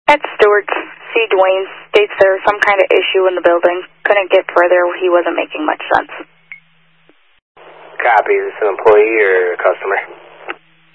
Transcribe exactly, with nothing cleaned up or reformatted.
At Stewart's, C. Dwayne states there was some kind of issue in the building. Couldn't get further. He wasn't making much sense. Copy. Is this an employee or a customer?